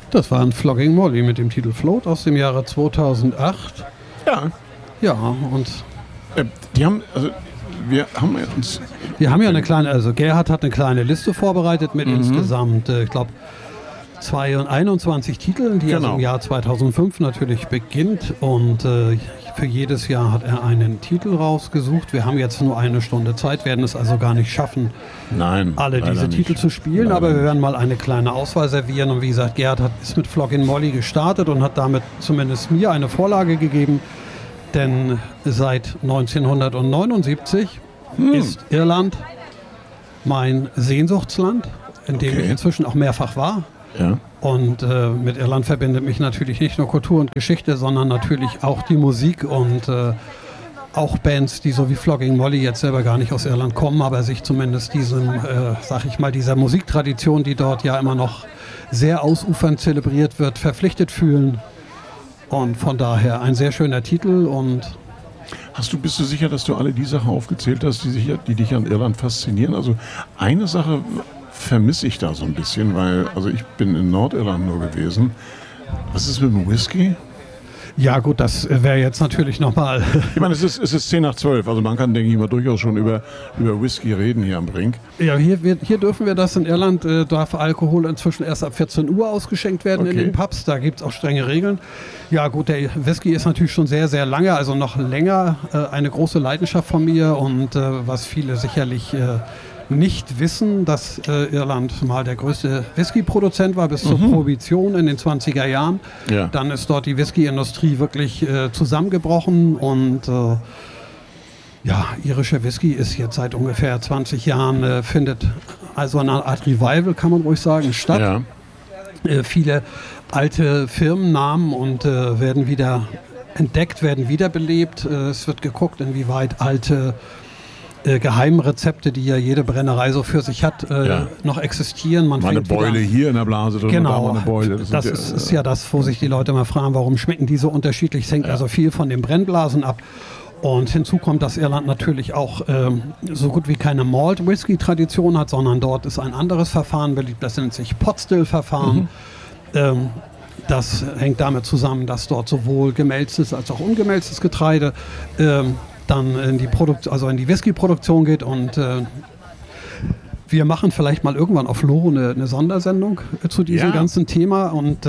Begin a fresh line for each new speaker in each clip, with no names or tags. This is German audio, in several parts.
Das war ein Flogging Molly mit dem Titel Float aus dem Jahre 2008.
Ja.
Ja, und
die haben, also wir haben uns...
Wir haben ja eine kleine, also Gerhard hat eine kleine Liste vorbereitet mit insgesamt, ich glaube, 21 Titeln, die also im Jahr 2005 natürlich beginnt, und für jedes Jahr hat er einen Titel rausgesucht. Wir haben jetzt nur eine Stunde Zeit, werden es also gar nicht schaffen, alle diese Titel zu spielen, leider aber wir werden mal eine kleine Auswahl servieren, und wie gesagt, Gerhard ist mit Flogging Molly gestartet und hat damit zumindest mir eine Vorlage gegeben, denn seit 1979 ist Irland mein Sehnsuchtsland, in dem ich inzwischen auch mehrfach war.
Ja.
Und mit Irland verbindet mich natürlich nicht nur Kultur und Geschichte, sondern natürlich auch die Musik und auch Bands, die so wie Flogging Molly jetzt selber gar nicht aus Irland kommen, aber sich zumindest diesem, sag ich mal, dieser Musiktradition, die dort ja immer noch sehr ausufernd zelebriert wird, verpflichtet fühlen. Und von daher ein sehr schöner Titel. Und
bist du sicher, dass du alle die Sachen aufgezählt hast, die dich an Irland faszinieren? Also eine Sache vermisse ich da so ein bisschen, weil also ich bin in Nordirland nur gewesen. Was ist mit dem Whisky?
Ja gut, das wäre jetzt natürlich nochmal...
Ich meine, es ist 10 nach 12, also man kann, denke ich mal, durchaus schon über Whisky reden hier am Brink.
Ja, hier dürfen wir das. In Irland darf Alkohol inzwischen erst ab 14 Uhr ausgeschenkt werden in den Pubs. Da gibt es auch strenge Regeln. Ja gut, der Whisky ist natürlich schon sehr, sehr lange, also noch länger eine große Leidenschaft von mir, und was viele sicherlich... nicht wissen, dass Irland mal der größte Whisky-Produzent war bis zur Prohibition in den 20er Jahren. Ja. Dann ist dort die Whisky-Industrie wirklich zusammengebrochen, und irischer Whisky ist jetzt seit ungefähr 20 Jahren, findet also eine Art Revival, kann man ruhig sagen, statt. Ja. Viele alte Firmennamen und werden wieder entdeckt, werden wiederbelebt. Es wird geguckt, inwieweit alte Geheimrezepte, die ja jede Brennerei so für sich hat, noch existieren. Man
mal eine Beule hier in der Blase drin,
genau,
mal eine Beule.
Das ist ja das, wo sich die Leute mal fragen, warum schmecken die so unterschiedlich. Es hängt also viel von den Brennblasen ab. Und hinzu kommt, dass Irland natürlich auch so gut wie keine Malt-Whisky-Tradition hat, sondern dort ist ein anderes Verfahren beliebt, das nennt sich Pot-Still-Verfahren. Das hängt damit zusammen, dass dort sowohl gemälztes als auch ungemälztes Getreide dann in die Whisky-Produktion geht, und wir machen vielleicht mal irgendwann auf Loro eine Sondersendung zu diesem ganzen Thema, und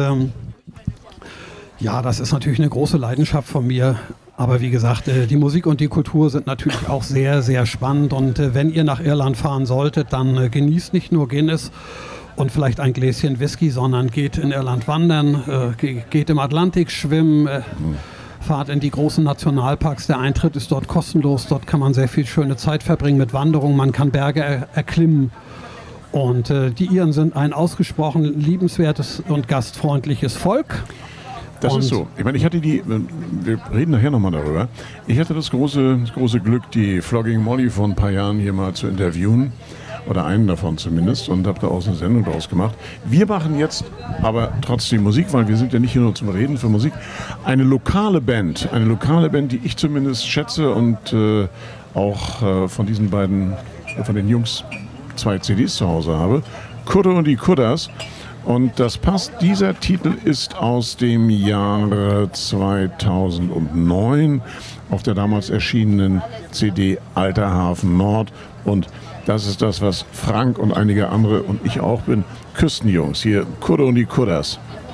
das ist natürlich eine große Leidenschaft von mir, aber wie gesagt, die Musik und die Kultur sind natürlich auch sehr, sehr spannend, und wenn ihr nach Irland fahren solltet, dann genießt nicht nur Guinness und vielleicht ein Gläschen Whisky, sondern geht in Irland wandern, geht im Atlantik schwimmen, fahrt in die großen Nationalparks, der Eintritt ist dort kostenlos, dort kann man sehr viel schöne Zeit verbringen mit Wanderungen, man kann Berge erklimmen, und die Iren sind ein ausgesprochen liebenswertes und gastfreundliches Volk.
Das ist so. Ich meine, wir reden nachher nochmal darüber, ich hatte das große Glück, die Flogging Molly vor ein paar Jahren hier mal zu interviewen, oder einen davon zumindest, und habe da auch eine Sendung draus gemacht. Wir machen jetzt aber trotzdem Musik, weil wir sind ja nicht hier nur zum Reden für Musik. Eine lokale Band, die ich zumindest schätze und auch von diesen beiden, von den Jungs 2 CDs zu Hause habe. Kudde und die Kudders. Und das passt, dieser Titel ist aus dem Jahre 2009 auf der damals erschienenen CD Alter Hafen Nord, und das ist das, was Frank und einige andere und ich auch bin, Küstenjungs, hier Kudde und die Kudders.